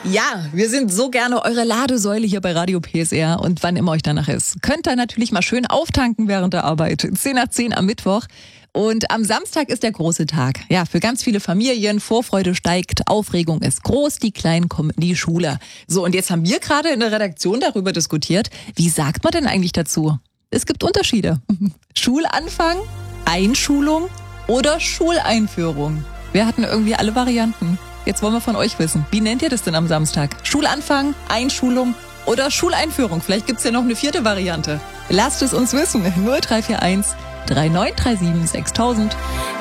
Ja, wir sind so gerne eure Ladesäule hier bei Radio PSR und wann immer euch danach ist. Könnt ihr natürlich mal schön auftanken während der Arbeit. 10 nach 10 am Mittwoch. Und am Samstag ist der große Tag. Ja, für ganz viele Familien. Vorfreude steigt, Aufregung ist groß, die Kleinen kommen in die Schule. So, und jetzt haben wir gerade in der Redaktion darüber diskutiert. Wie sagt man denn eigentlich dazu? Es gibt Unterschiede. Schulanfang, Einschulung oder Schuleinführung. Wir hatten irgendwie alle Varianten. Jetzt wollen wir von euch wissen, wie nennt ihr das denn am Samstag? Schulanfang, Einschulung oder Schuleinführung? Vielleicht gibt's ja noch eine vierte Variante. Lasst es uns wissen. 0341 3937 6000.